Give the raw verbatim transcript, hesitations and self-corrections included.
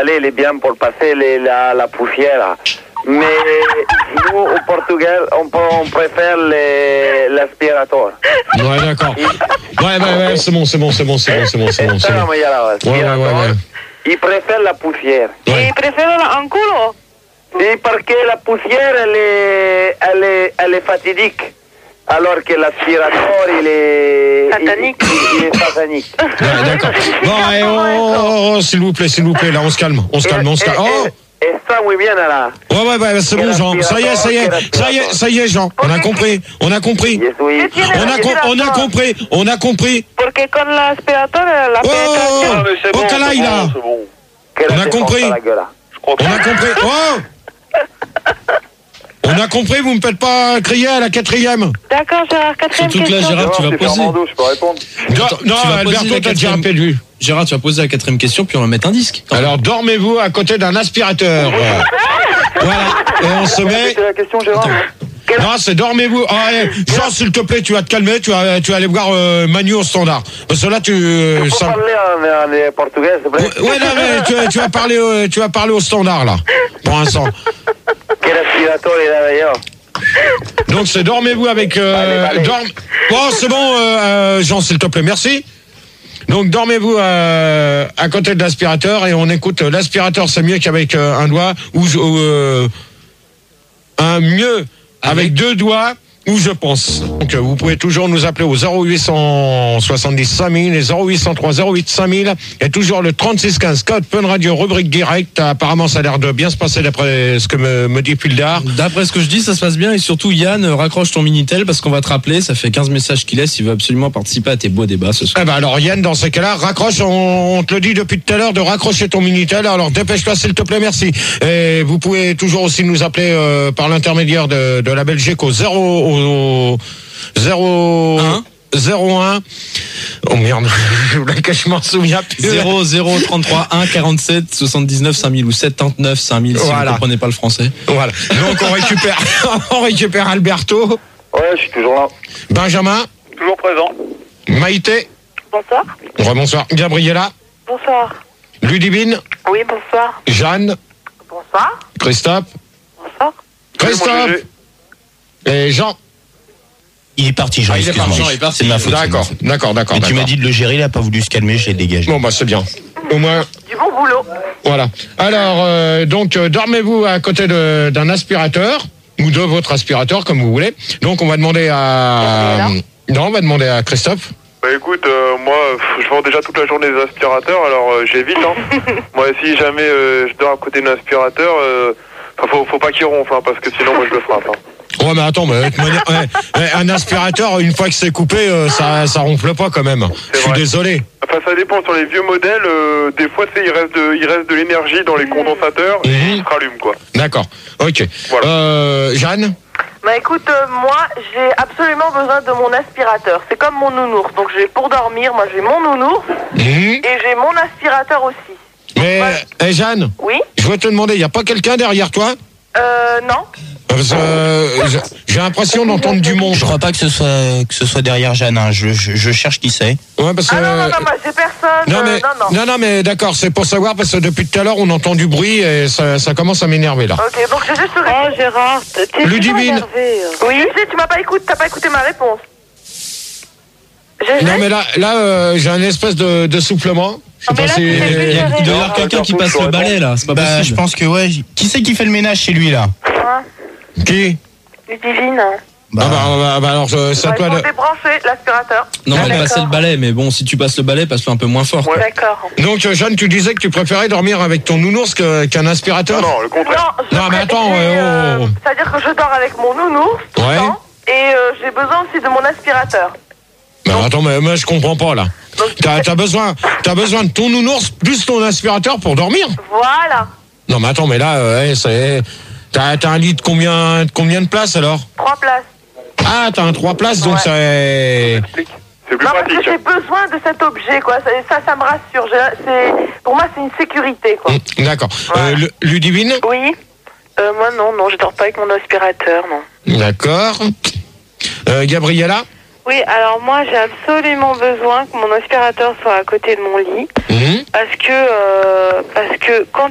installée, elle est bien pour passer les, la, la poussière. Mais nous, au Portugal, on, on préfère les, l'aspirateur. Ouais, d'accord. Ouais, ouais, ouais, c'est bon, c'est bon, c'est bon, c'est bon, c'est bon, c'est bon. C'est bon. Ouais, ouais, ouais, ouais. Ils préfèrent la poussière. Ouais. Ils préfèrent un culo. Oui, parce que la poussière, elle est, elle est, elle est fatidique. Alors que l'aspirateur, il est... Satanique. Il, il est satanique. Ouais, d'accord. Bon, et oh, oh, oh, s'il vous plaît, s'il vous plaît, là, on se calme, on se calme, on se calme. Oh! Et ça, oui, bien, là. Ouais, ouais, ouais, c'est bon, Jean. Ça y est, ça y est, ça y est, ça y est, Jean. On a compris, on a compris. Yes, oui. On a, com- on a compris, on a compris. Porque con l'aspirateur, la Oh, pénétration. Ah, mais c'est oh, bon, calaille, c'est là. bon, c'est bon. On a compris. Je crois que On a compris. Oh! On a compris, vous me faites pas crier à la quatrième. D'accord, Gérard, quatrième Surtout que là, question. Gérard, tu vas c'est poser. Fernando, je peux répondre. Non, Attends, non, tu vas poser Alberto, la t'as déjà quatrième. perdu. Gérard, tu vas poser la quatrième question, puis on va mettre un disque. Alors, dormez-vous à côté d'un aspirateur. Voilà. Et on se met. C'était la question, Gérard. Non, c'est dormez-vous. Ah, eh, Jean, s'il te plaît, tu vas te calmer. Tu vas, tu vas aller voir euh, Manu au standard. Parce que là, tu. Euh, Tu peux ça- parler en, en portugais, s'il te plaît? Ouais, non, mais tu, tu vas parler, euh, tu vas parler au standard là. Pour l'instant. Quel aspirateur il a d'ailleurs? Donc c'est dormez-vous avec. Euh, Allez, allez. dorme... Bon, c'est bon, euh, euh, Jean, s'il te plaît, merci. Donc dormez-vous euh, à côté de l'aspirateur et on écoute euh, l'aspirateur, c'est mieux qu'avec euh, un doigt ou ou, euh, un mieux avec, avec deux doigts. Où je pense. Donc, vous pouvez toujours nous appeler au zéro huit cent soixante-dix cinq mille et zéro huit cent trois zéro huit cinq mille. Et toujours le trente-six quinze code Fun Radio, rubrique direct. Apparemment, ça a l'air de bien se passer d'après ce que me, me dit Pildar. D'après ce que je dis, ça se passe bien. Et surtout, Yann, raccroche ton Minitel parce qu'on va te rappeler. Ça fait quinze messages qu'il laisse. Il veut absolument participer à tes beaux débats ce soir. Eh ben alors, Yann, dans ces cas-là, raccroche. On, on te le dit depuis tout à l'heure de raccrocher ton Minitel. Alors, dépêche-toi, s'il te plaît, merci. Et vous pouvez toujours aussi nous appeler euh, par l'intermédiaire de, de la Belgique au zéro au zéro zéro un. Oh merde, je voulais que je m'en souviens plus. zéro zéro trente-trois un quarante-sept soixante-dix-neuf cinq mille ou soixante-dix-neuf cinq mille si Voilà. vous ne comprenez pas le français. Voilà. Donc on récupère, on récupère Alberto, Ouais, je suis toujours là. Benjamin, Toujours présent. Maïté, Bonsoir. rebonsoir, Gabriella, Bonsoir. Ludivine, Oui, bonsoir. Jeanne, Bonsoir. Christophe, Bonsoir. Christophe et Jean. Il est parti, Jean, Ah, il est excuse-moi. parti, Jean, il est parti. C'est de ma faute. D'accord, c'est de ma faute. d'accord, d'accord. Mais tu d'accord. m'as dit de le gérer, il a pas voulu se calmer, je l'ai dégagé. Bon bah c'est bien. Au moins, Du bon boulot. voilà. Alors euh, donc euh, dormez-vous à côté de- d'un aspirateur ou de votre aspirateur comme vous voulez. Donc on va demander à non, on va demander à Christophe. Bah écoute, euh, moi, pff, je vends déjà toute la journée des aspirateurs, alors euh, j'évite. Hein. Moi, si jamais euh, je dors à côté d'un aspirateur, euh, faut, faut pas qu'il ronfle, hein, parce que sinon, moi, je le frappe. Hein. Ouais mais attends, mais de toute manière, ouais, ouais, un aspirateur une fois que c'est coupé, euh, ça ça ronfle pas quand même. Je suis vrai. désolé. Enfin, ça dépend. Sur les vieux modèles, euh, des fois, tu sais, il reste de, il reste de l'énergie dans les condensateurs et Mhm. ils se rallument, quoi. D'accord. Ok. Voilà. Euh, Jeanne. Bah écoute, euh, moi, j'ai absolument besoin de mon aspirateur. C'est comme mon nounours. Donc j'ai pour dormir, moi j'ai mon nounours Mhm. et j'ai mon aspirateur aussi. Mais eh, Jeanne, Oui. je voudrais te demander, y a pas quelqu'un derrière toi? Euh, non. Parce que, euh, j'ai- j'ai l'impression d'entendre du monde. Je crois pas que ce soit que ce soit derrière Jeanne. Hein. Je, je, je cherche qui c'est. Ouais, parce que, Ah non, non, non, moi j'ai personne. non, euh, mais, non, non. non, non, mais d'accord, c'est pour savoir parce que depuis tout à l'heure on entend du bruit et ça, ça commence à m'énerver là. Ok, donc j'ai juste... Oh Gérard, t'es Ludivine. Oui, tu sais, tu m'as pas écouté, t'as pas écouté ma réponse. J'ai Non mais là, là, euh, j'ai un espèce de, de soufflement. Je sais Ah, mais pas là, si. tu fais Il y a- il doit y Non, avoir quelqu'un qui Alberto, passe je le réponds. balai là, c'est pas Bah, je possible. pense que ouais. Qui c'est qui fait le ménage chez lui là? Hein, Qui? Ludivine. Bah, ah bah, bah, bah, alors euh, c'est à Il toi faut de. débrancher l'aspirateur. Non, Ah, elle d'accord. passait le balai, mais bon, si tu passes le balai, passe-le un peu moins fort. quoi. D'accord. Donc euh, Jeanne, tu disais que tu préférais dormir avec ton nounours que- qu'un aspirateur. Non, non, le contraire. Non, je Non, mais pré- attends, j'ai, ouais, euh, oh, oh. c'est-à-dire que je dors avec mon nounours tout Ouais. le temps, et euh, j'ai besoin aussi de mon aspirateur. Bah, attends, mais moi je comprends pas là. Donc, T'as t'as besoin, t'as besoin de ton nounours plus ton aspirateur pour dormir. voilà, Non mais attends, mais là, euh, ouais, c'est. T'as t'as un lit de combien, de combien de places alors? trois places. Ah, t'as un trois places, donc Ouais. c'est. C'est plus Non, parce que pratique. j'ai besoin de cet objet, quoi. Ça, ça, ça me rassure. J'ai- c'est, pour moi, c'est une sécurité, quoi. Hum, D'accord. Ouais. Euh, le- Ludivine. Oui. Euh, moi, non, non, je dors pas avec mon aspirateur, non. D'accord. Euh, Gabriella. Oui, alors moi, j'ai absolument besoin que mon aspirateur soit à côté de mon lit, Mhm. parce que, euh, parce que quand